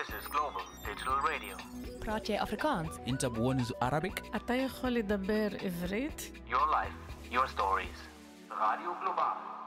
This is Global Digital Radio. براتي أفريكانس. أنت بونز Arabic. אתה יכול לדבר עברית? Your life, your stories. Radio Global.